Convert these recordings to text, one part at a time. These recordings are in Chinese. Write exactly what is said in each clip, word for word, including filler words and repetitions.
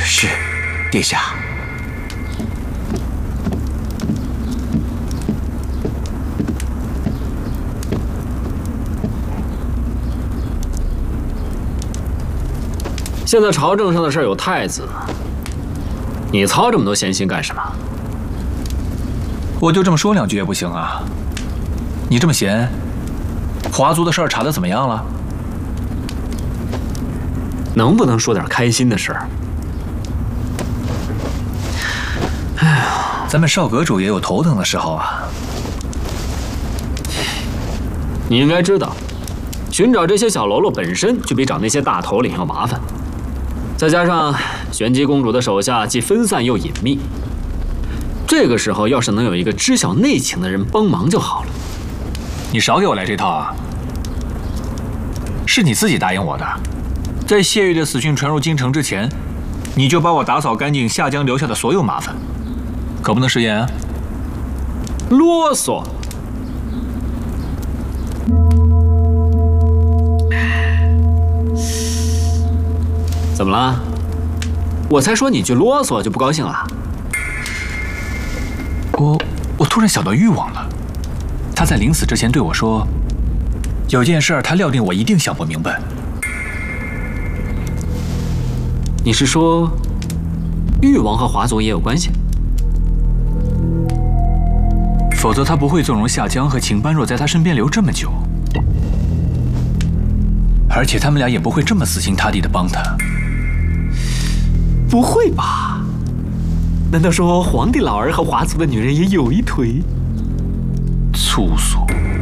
是，殿下。 现在朝政上的事儿有太子，你操这么多闲心干什么？ 我就这么说两句也不行啊！你这么闲，华族的事儿查得怎么样了？ 能不能说点开心的事儿？哎呀， 咱们少阁主也有头疼的时候啊！ 你应该知道，寻找这些小喽啰本身就比找那些大头领要麻烦。 再加上玄机公主的手下既分散又隐秘，这个时候要是能有一个知晓内情的人帮忙就好了。 你少给我来这套啊！是你自己答应我的，在谢玉的死讯传入京城之前，你就帮我打扫干净夏江留下的所有麻烦，可不能食言啊！ 啰嗦！ 怎么了？我才说你句啰嗦就不高兴了？ 我我突然想到誉王了，他在临死之前对我说，有件事他料定我一定想不明白。 你是说，誉王和华族也有关系？ 否则他不会纵容夏江和秦般若在他身边留这么久，而且他们俩也不会这么死心塌地的帮他。 不会吧？难道说皇帝老儿和华族的女人也有一腿？ 粗俗！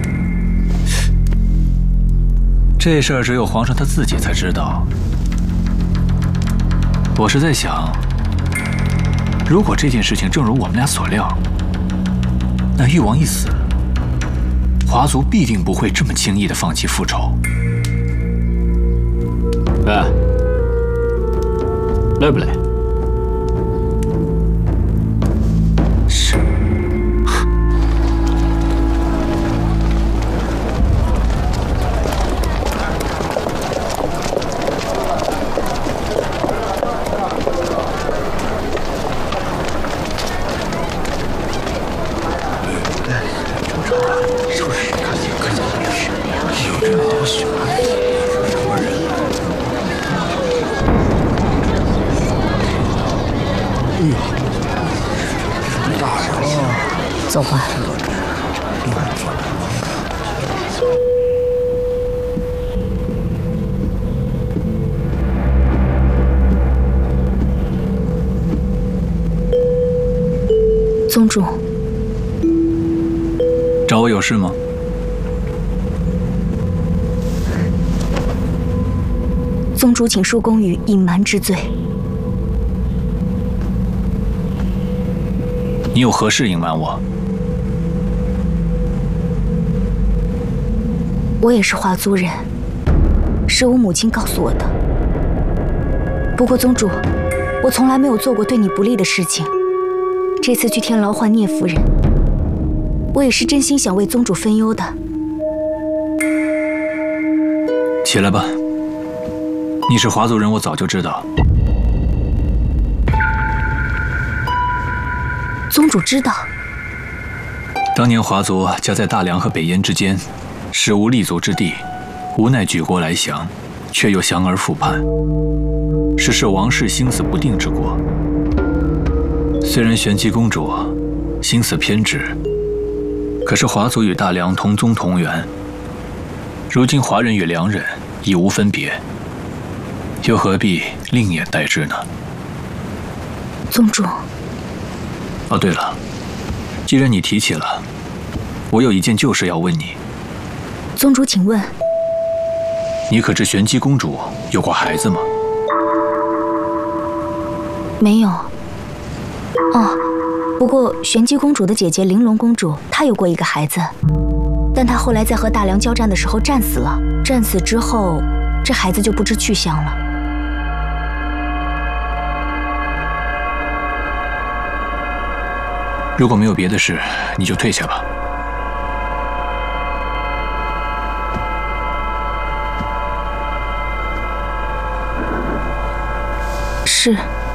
这事儿只有皇上他自己才知道。我是在想，如果这件事情正如我们俩所料，那誉王一死，华族必定不会这么轻易的放弃复仇。 哎。 累不累？ 是。 走吧。宗主， 找我有事吗？ 宗主，请恕公于隐瞒之罪。 你有何事隐瞒我？ 我也是华族人，是我母亲告诉我的。不过宗主，我从来没有做过对你不利的事情。这次去天牢换聂夫人，我也是真心想为宗主分忧的。 起来吧，你是华族人，我早就知道。 宗主知道， 当年华族夹在大梁和北燕之间，使无立足之地，无奈举国来降，却又降而复叛，是受王室心思不定之过。虽然玄机公主心思偏执，可是华族与大梁同宗同源，如今华人与梁人已无分别，又何必另眼待之呢？ 宗主。 哦，对了，既然你提起了，我有一件旧事要问你。 宗主，请问， 你可知玄机公主有过孩子吗？ 没有。哦，不过玄机公主的姐姐玲珑公主，她有过一个孩子，但她后来在和大梁交战的时候战死了。战死之后，这孩子就不知去向了。 如果没有别的事，你就退下吧。 是。